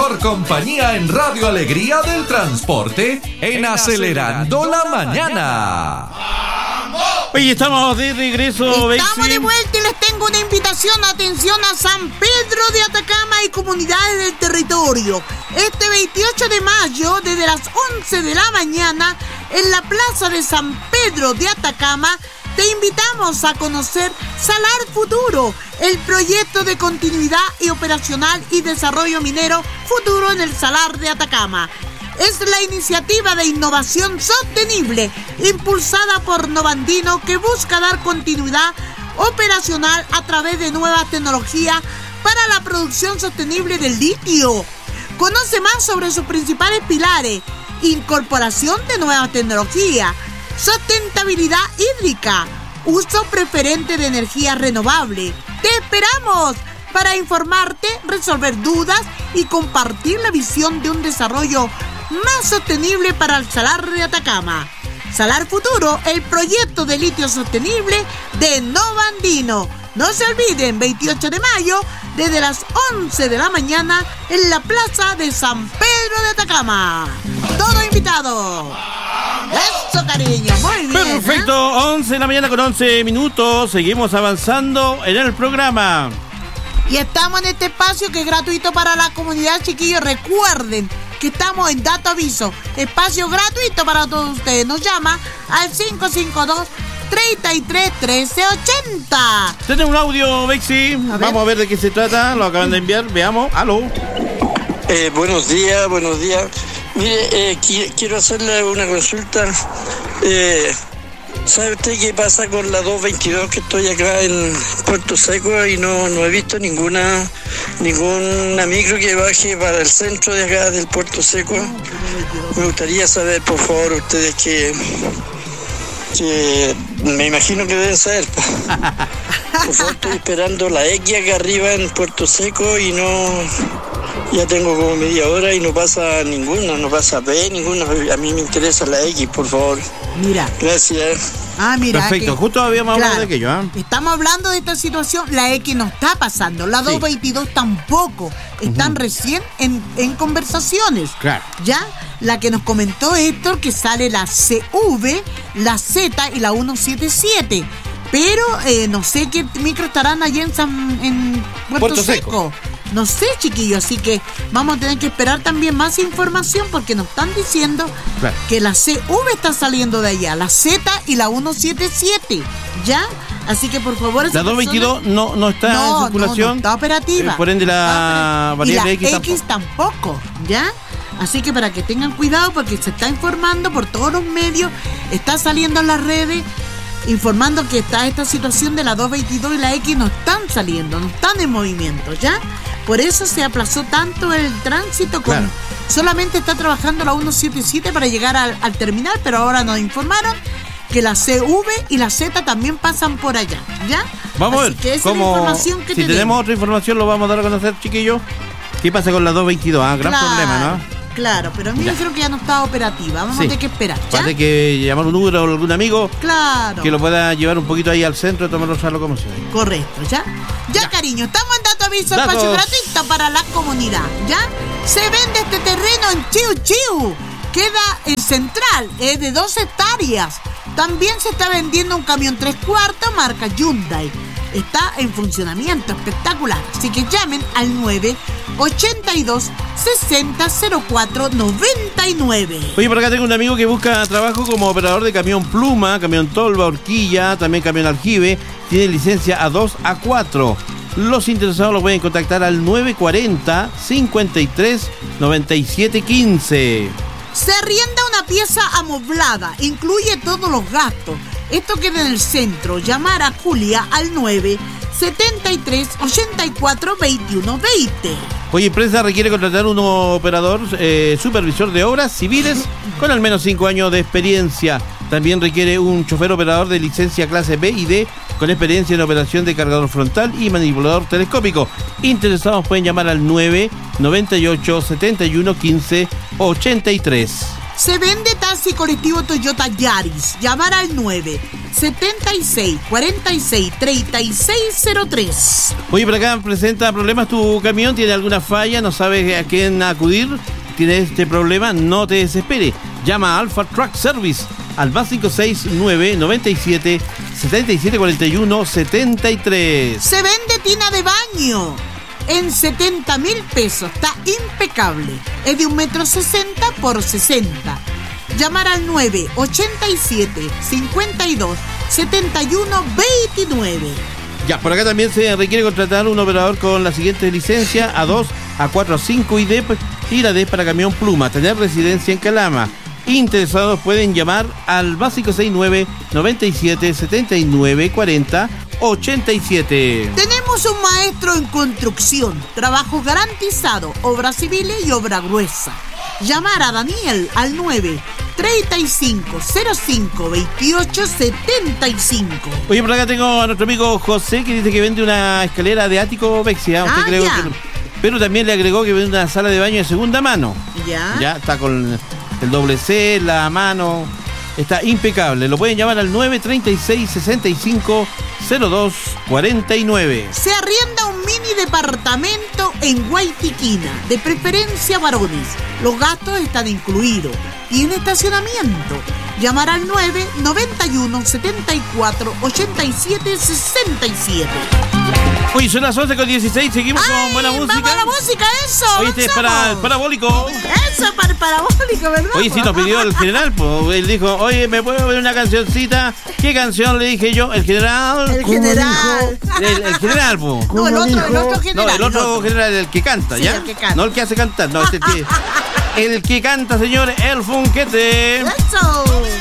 mejor compañía en Radio Alegría del Transporte en Acelerando la Mañana. Oye, estamos de regreso, Bexi. Estamos de vuelta y les tengo una invitación. Atención a San Pedro de Atacama y comunidades del territorio. Este 28 de mayo, desde las 11 de la mañana, en la plaza de San Pedro de Atacama, te invitamos a conocer Salar Futuro, el proyecto de continuidad y operacional y desarrollo minero futuro en el Salar de Atacama. Es la iniciativa de innovación sostenible impulsada por Novandino que busca dar continuidad operacional a través de nuevas tecnologías para la producción sostenible del litio. Conoce más sobre sus principales pilares: incorporación de nuevas tecnologías, sustentabilidad hídrica, uso preferente de energía renovable. ¡Te esperamos para informarte, resolver dudas y compartir la visión de un desarrollo más sostenible para el Salar de Atacama! Salar Futuro, el proyecto de litio sostenible de Novandino. No se olviden, 28 de mayo, desde las 11 de la mañana, en la plaza de San Pedro de Atacama. Todo invitado. Eso, cariño, muy bien. Perfecto, 11 de la mañana con 11 minutos. Seguimos avanzando en el programa. Y estamos en este espacio que es gratuito para la comunidad, chiquillos. Recuerden que estamos en Dato Aviso, espacio gratuito para todos ustedes. Nos llama al 552-331380. Tiene un audio, Bexi. Vamos a ver de qué se trata. Lo acaban de enviar. Veamos. Aló. Buenos días. Mire, quiero hacerle una consulta. ¿Sabe usted qué pasa con la 222 que estoy acá en Puerto Seco y no he visto ninguna micro que baje para el centro de acá del Puerto Seco? Me gustaría saber, por favor, ustedes que me imagino que deben saber. Por favor, estoy esperando la X acá arriba en Puerto Seco y ya tengo como media hora y no pasa ninguna, no pasa B, ninguna. A mí me interesa la X, por favor. Mira. Gracias. Mira. Perfecto, justo habíamos hablado de aquello. Estamos hablando de esta situación. La X no está pasando, la 222 tampoco. Están recién en conversaciones. Claro. ¿Ya? La que nos comentó Héctor, que sale la CV, la Z y la 177. Pero no sé qué micro estarán allá en Puerto Seco. No sé, chiquillos, así que vamos a tener que esperar también más información porque nos están diciendo que la CV está saliendo de allá, la Z y la 177, ¿ya? Así que por favor... La 222 no está en circulación. No está operativa. Por ende la variable X tampoco, ¿ya? Así que para que tengan cuidado porque se está informando por todos los medios, está saliendo en las redes informando que está esta situación de la 222 y la X no están saliendo, no están en movimiento, ¿ya? Por eso se aplazó tanto el tránsito solamente está trabajando la 177 para llegar al terminal, pero ahora nos informaron que la CV y la Z también pasan por allá, ¿ya? Vamos a ver que esa es la información que si tenemos otra información lo vamos a dar a conocer, chiquillos. ¿Qué pasa con la 222? Gran problema, ¿no? Claro, pero a mí me dijeron que ya no está operativa. Vamos a tener que esperar, ¿ya? Parece que llamar un Uber o algún amigo que lo pueda llevar un poquito ahí al centro y tomarlo a como sea. Correcto, ¿ya? Ya, cariño, estamos en Dato Aviso, espacio gratuito para la comunidad, ¿ya? Se vende este terreno en Chiu Chiu. Queda en Central, es de 2 hectáreas. También se está vendiendo un camión 3/4 marca Hyundai. Está en funcionamiento, espectacular. Así que llamen al 982-6004-99. Oye, por acá tengo un amigo que busca trabajo como operador de camión pluma, camión tolva, horquilla, también camión aljibe. Tiene licencia A2, A4. Los interesados lo pueden contactar al 940-53-9715. Se arrienda una pieza amoblada, incluye todos los gastos. Esto queda en el centro. Llamar a Julia al 973-84-2120. Oye, empresa requiere contratar un operador supervisor de obras civiles con al menos 5 años de experiencia. También requiere un chofer operador de licencia clase B y D con experiencia en operación de cargador frontal y manipulador telescópico. Interesados pueden llamar al 998-7115-83. Se vende taxi colectivo Toyota Yaris. Llamar al 976-46-36-03. Oye, por acá presenta problemas tu camión, tiene alguna falla, no sabes a quién acudir. ¿Tienes este problema? No te desespere. Llama a Alfa Truck Service al más 569 97 77 41 73. Se vende tina de baño en 70.000 pesos. Está impecable. Es de 1,60 m por 60. Llamar al 987 52 71 29. Ya, por acá también se requiere contratar un operador con la siguiente licencia: A2, A4, A5 y D, y la D para camión pluma, tener residencia en Calama. Interesados pueden llamar al más 569 97 79 40 87. Tenemos un maestro en construcción, trabajos garantizados, obras civiles y obra gruesa. Llamar a Daniel al 935 05 28 75. Oye, por acá tengo a nuestro amigo José, que dice que vende una escalera de ático Vexia. Usted creo ya. Pero también le agregó que vende una sala de baño de segunda mano. Ya está con el doble C, la mano. Está impecable. Lo pueden llamar al 936 65 02 49. Se arrienda un mini departamento en Guaytiquina, de preferencia varones. Los gastos están incluidos. Tiene estacionamiento. Llamar al 991 74 87 67. Oye, son las 11:16, seguimos con buena música. Vamos a la música, eso. Oye, este es para el parabólico. Eso es para el parabólico, ¿verdad? Oye, sí, nos pidió el general, pues. Él dijo, oye, ¿me puedo ver una cancioncita? ¿Qué canción le dije yo? El general. El general. El general, pues. No, el otro general. No, el otro general, el que canta, Sí, ¿ya? el que canta. No el que hace cantar, no, el que canta, señores, el funquete. Eso.